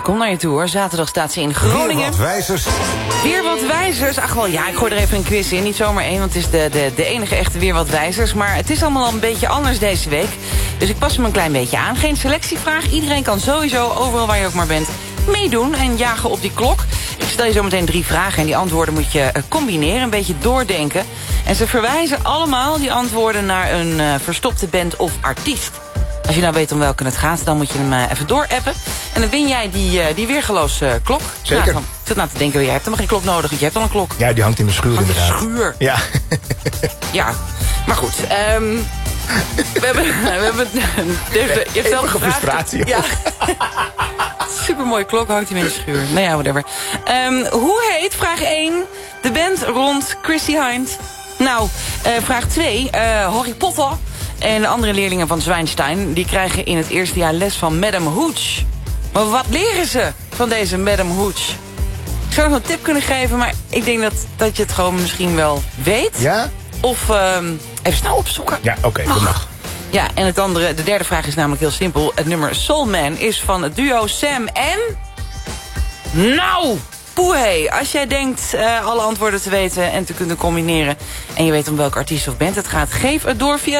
komt naar je toe hoor. Zaterdag staat ze in Groningen. Weer wat wijzers. Weer wat wijzers. Ach wel, ja, ik gooi er even een quiz in. Niet zomaar één, want het is de enige echte weer wat wijzers. Maar het is allemaal al een beetje anders deze week. Dus ik pas hem een klein beetje aan. Geen selectievraag. Iedereen kan sowieso, overal waar je ook maar bent, meedoen en jagen op die klok. Ik stel je zo meteen 3 vragen en die antwoorden moet je combineren, een beetje doordenken. En ze verwijzen allemaal, die antwoorden, naar een verstopte band of artiest. Als je nou weet om welke het gaat, dan moet je hem even doorappen. En dan win jij die weergeloos klok. Zeker. Nou, ik zit nou te denken, je hebt helemaal geen klok nodig, want je hebt al een klok. Ja, die hangt in mijn schuur inderdaad. Schuur. Ja. Ja, maar goed. We hebben je hebt zelf gevraagd. Frustratie. Ja. Supermooie klok, hangt hij in de schuur. Nou ja, whatever. Hoe heet, vraag 1, de band rond Chrissy Hind? Nou, vraag 2, Harry Potter en de andere leerlingen van Zwijnstein, die krijgen in het eerste jaar les van Madame Hooch. Maar wat leren ze van deze Madame Hooch? Ik zou nog een tip kunnen geven, maar ik denk dat je het gewoon misschien wel weet. Ja? Of even snel opzoeken. Ja, oké, dat mag. Ja, en de derde vraag is namelijk heel simpel. Het nummer Soul Man is van het duo Sam en... Nou, poehé. Als jij denkt alle antwoorden te weten en te kunnen combineren... en je weet om welke artiest of band het gaat, geef het door via